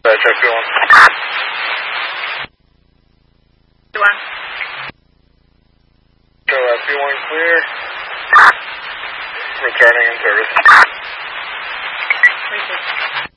Check P1. P1. So P1 clear. Returning in service. Research.